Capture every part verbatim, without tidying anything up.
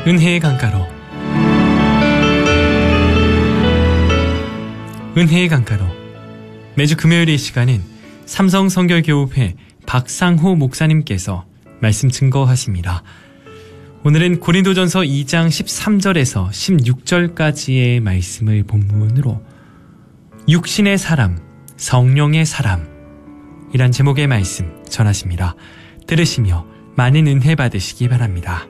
은혜의 강가로 은혜의 강가로 매주 금요일 이 시간은 삼성성결교회 박상호 목사님께서 말씀 증거하십니다. 오늘은 고린도전서 이 장 십삼 절에서 십육 절까지의 말씀을 본문으로 육신의 사람, 성령의 사람 이란 제목의 말씀 전하십니다. 들으시며 많은 은혜 받으시기 바랍니다.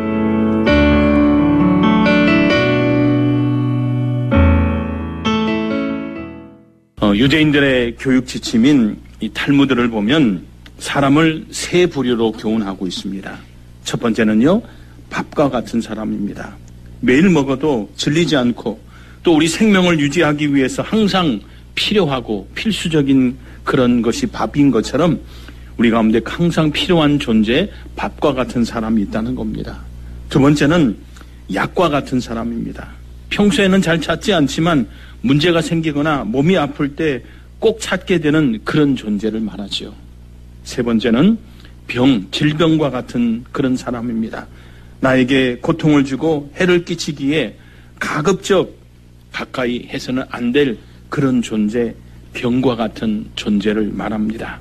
어, 유대인들의 교육 지침인 이 탈무드를 보면 사람을 세 부류로 교훈하고 있습니다. 첫 번째는요, 밥과 같은 사람입니다. 매일 먹어도 질리지 않고 또 우리 생명을 유지하기 위해서 항상 필요하고 필수적인 그런 것이 밥인 것처럼 우리 가운데 항상 필요한 존재, 밥과 같은 사람이 있다는 겁니다. 두 번째는 약과 같은 사람입니다. 평소에는 잘 찾지 않지만 문제가 생기거나 몸이 아플 때 꼭 찾게 되는 그런 존재를 말하지요. 세 번째는 병, 질병과 같은 그런 사람입니다. 나에게 고통을 주고 해를 끼치기에 가급적 가까이 해서는 안 될 그런 존재, 병과 같은 존재를 말합니다.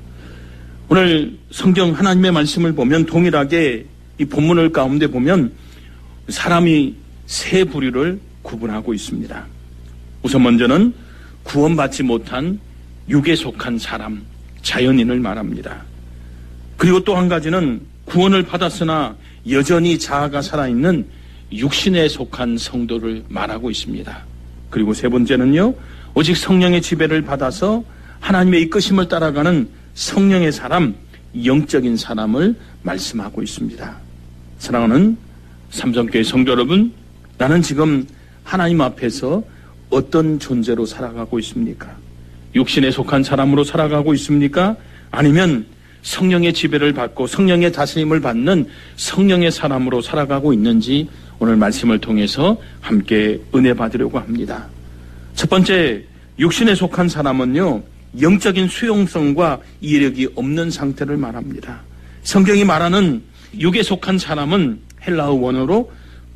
오늘 성경 하나님의 말씀을 보면 동일하게 이 본문을 가운데 보면 사람이 세 부류를 구분하고 있습니다. 우선 먼저는 구원받지 못한 육에 속한 사람, 자연인을 말합니다. 그리고 또 한 가지는 구원을 받았으나 여전히 자아가 살아있는 육신에 속한 성도를 말하고 있습니다. 그리고 세 번째는요, 오직 성령의 지배를 받아서 하나님의 이끄심을 따라가는 성령의 사람, 영적인 사람을 말씀하고 있습니다. 사랑하는 삼성교회 성도 여러분, 나는 지금 하나님 앞에서 어떤 존재로 살아가고 있습니까? 육신에 속한 사람으로 살아가고 있습니까? 아니면 성령의 지배를 받고 성령의 다스림을 받는 성령의 사람으로 살아가고 있는지 오늘 말씀을 통해서 함께 은혜 받으려고 합니다. 첫 번째, 육신에 속한 사람은요, 영적인 수용성과 이력이 없는 상태를 말합니다. 성경이 말하는 육에 속한 사람은 헬라어 원어로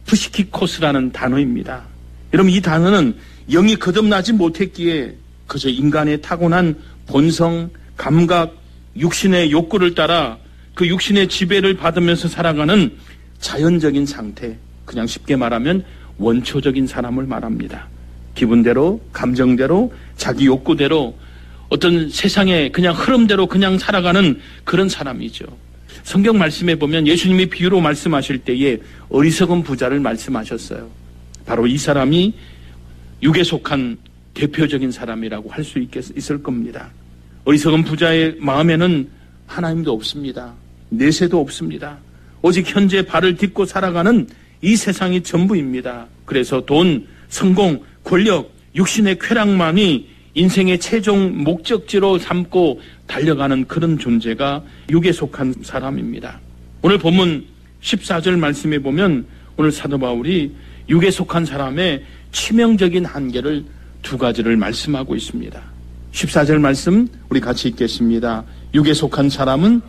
프시키코스라는 단어입니다. 여러분, 이 단어는 영이 거듭나지 못했기에 그저 인간의 타고난 본성, 감각, 육신의 욕구를 따라 그 육신의 지배를 받으면서 살아가는 자연적인 상태, 그냥 쉽게 말하면 원초적인 사람을 말합니다. 기분대로, 감정대로, 자기 욕구대로 어떤 세상의 그냥 흐름대로 그냥 살아가는 그런 사람이죠. 성경 말씀에 보면 예수님이 비유로 말씀하실 때에 어리석은 부자를 말씀하셨어요. 바로 이 사람이 육에 속한 대표적인 사람이라고 할 수 있을 겁니다. 어리석은 부자의 마음에는 하나님도 없습니다. 내세도 없습니다. 오직 현재 발을 딛고 살아가는 이 세상이 전부입니다. 그래서 돈, 성공, 권력, 육신의 쾌락만이 인생의 최종 목적지로 삼고 달려가는 그런 존재가 육에 속한 사람입니다. 오늘 본문 십사 절 말씀에 보면 오늘 사도 바울이 육에 속한 사람의 치명적인 한계를 두 가지를 말씀하고 있습니다. 십사 절 말씀 우리 같이 읽겠습니다. 육에 속한 사람은